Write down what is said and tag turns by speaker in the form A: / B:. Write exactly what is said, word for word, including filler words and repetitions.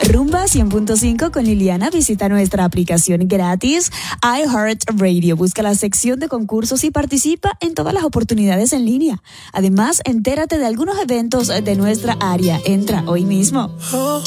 A: Rumba cien punto cinco con Liliana. Visita nuestra aplicación gratis iHeartRadio. Busca la sección de concursos y participa en todas las oportunidades en línea. Además, entérate de algunos eventos de nuestra área. Entra hoy mismo.